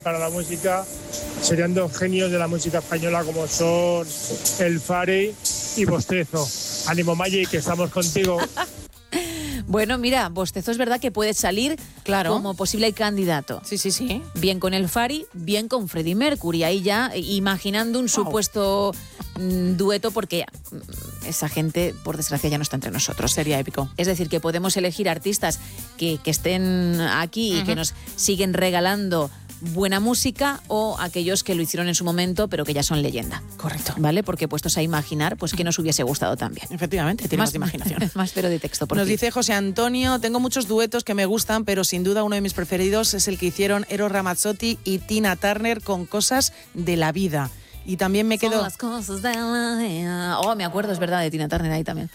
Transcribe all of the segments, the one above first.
para la música serían dos genios de la música española como son El Fari y Bostezo. Ánimo, Maggi, que estamos contigo. Bueno, mira, Bostezo es verdad que puede salir como posible candidato. Sí. Bien con El Fari, bien con Freddie Mercury. Ahí ya imaginando un supuesto dueto, porque esa gente, por desgracia, ya no está entre nosotros. Sería épico. Es decir, que podemos elegir artistas que estén aquí y que nos siguen regalando buena música, o aquellos que lo hicieron en su momento pero que ya son leyenda. Correcto. ¿Vale? Porque puestos a imaginar, pues que nos hubiese gustado también. Efectivamente, tiene más imaginación. Más pero de texto. Nos dice José Antonio, tengo muchos duetos que me gustan, pero sin duda uno de mis preferidos es el que hicieron Eros Ramazzotti y Tina Turner con Cosas de la Vida. Y también me quedo... Son las cosas de la vida. Oh, me acuerdo, es verdad, de Tina Turner ahí también.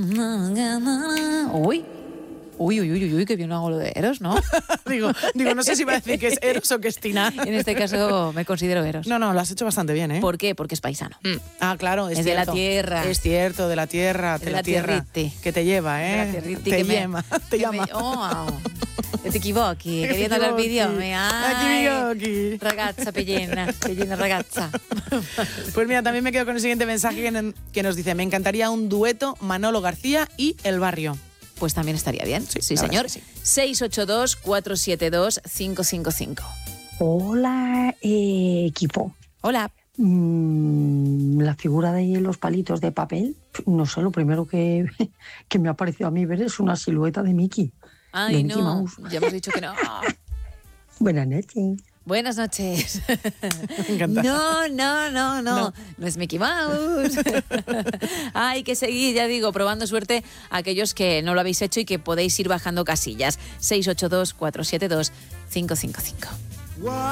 Uy, qué bien lo hago lo de Eros, ¿no? digo, no sé si va a decir que es Eros o que es Tina. En este caso me considero Eros. No, lo has hecho bastante bien, ¿eh? ¿Por qué? Porque es paisano. Ah, claro, es cierto. De la tierra. Es cierto, de la tierra, de la tierra. Que te lleva, ¿eh? De la tierriti, te llama. Te equivochi, queriendo hablar idioma. Ay, ragazza pellena ragazza. Pues mira, también me quedo con el siguiente mensaje que nos dice: me encantaría un dueto Manolo García y El Barrio. Pues también estaría bien. Sí, señor. Sí. 682-472-555. Hola, equipo. Hola. La figura de los palitos de papel, no sé, lo primero que me ha parecido a mí ver es una silueta de Mickey. Ay, de Mickey Mouse. Ya hemos dicho que no. Buenas noches. Buenas noches. Me encanta. No es Mickey Mouse. Hay que seguir, ya digo, probando suerte a aquellos que no lo habéis hecho y que podéis ir bajando casillas. 682-472-555.